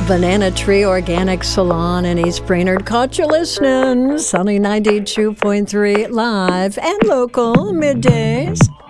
Banana Tree Organic Salon in East Brainerd caught you listening. Sunny 92.3 live and local middays.